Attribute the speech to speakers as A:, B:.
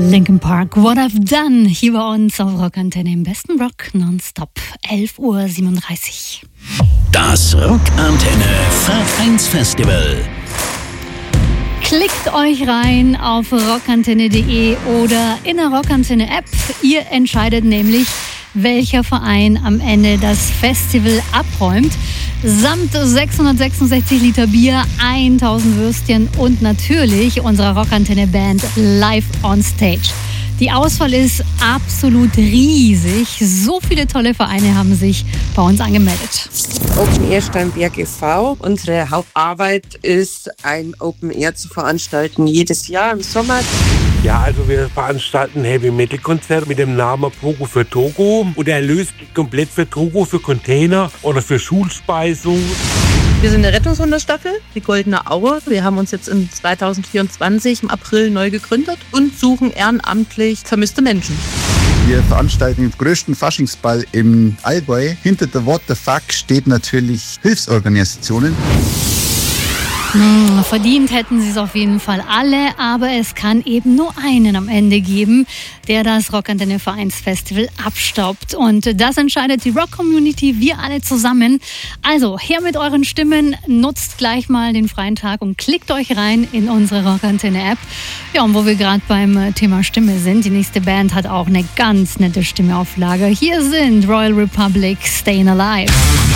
A: Linkin Park, What I've Done, hier bei uns auf Rockantenne im besten Rock nonstop, 11:37 Uhr.
B: Das Rockantenne Vereinsfestival.
A: Klickt euch rein auf rockantenne.de oder in der Rockantenne-App. Ihr entscheidet nämlich, welcher Verein am Ende das Festival abräumt. Samt 666 Liter Bier, 1000 Würstchen und natürlich unserer Rockantenne-Band live on stage. Die Auswahl ist absolut riesig. So viele tolle Vereine haben sich bei uns angemeldet.
C: Open Air Steinberg e.V. Unsere Hauptarbeit ist, ein Open Air zu veranstalten, jedes Jahr im Sommer.
D: Ja, also wir veranstalten ein Heavy-Metal-Konzert mit dem Namen Pogo für Togo. Und der Erlös geht komplett für Togo, für Container oder für Schulspeisung.
E: Wir sind eine Rettungshundestaffel, die Goldene Aue. Wir haben uns jetzt in 2024 im April neu gegründet und suchen ehrenamtlich vermisste Menschen.
F: Wir veranstalten den größten Faschingsball im Allgäu. Hinter der What the Fuck steht natürlich Hilfsorganisationen.
A: Verdient hätten sie es auf jeden Fall alle, aber es kann eben nur einen am Ende geben, der das Rockantenne Vereinsfestival abstaubt. Und das entscheidet die Rock-Community, wir alle zusammen. Also her mit euren Stimmen, nutzt gleich mal den freien Tag und klickt euch rein in unsere Rockantenne-App. Ja, und wo wir gerade beim Thema Stimme sind, die nächste Band hat auch eine ganz nette Stimme auf Lager. Hier sind Royal Republic, Stayin' Alive.